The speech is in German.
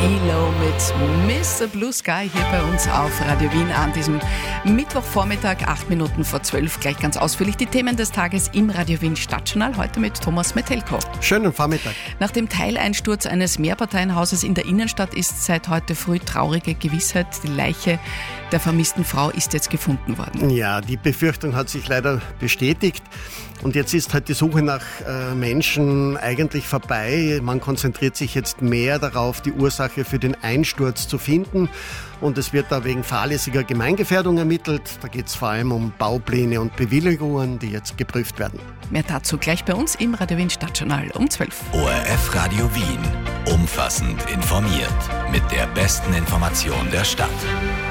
ELO mit Mr. Blue Sky hier bei uns auf Radio Wien an diesem Mittwochvormittag, 8 Minuten vor 12. Gleich ganz ausführlich die Themen des Tages im Radio Wien Stadtjournal, heute mit Thomas Metelko. Schönen Vormittag. Nach dem Teileinsturz eines Mehrparteienhauses in der Innenstadt ist seit heute früh traurige Gewissheit. Die Leiche der vermissten Frau ist jetzt gefunden worden. Ja, die Befürchtung hat sich leider bestätigt. Und jetzt ist halt die Suche nach Menschen eigentlich vorbei. Man konzentriert sich jetzt mehr darauf, die Ursache für den Einsturz zu finden. Und es wird da wegen fahrlässiger Gemeingefährdung ermittelt. Da geht es vor allem um Baupläne und Bewilligungen, die jetzt geprüft werden. Mehr dazu gleich bei uns im Radio Wien Stadtjournal um 12. ORF Radio Wien. Umfassend informiert. Mit der besten Information der Stadt.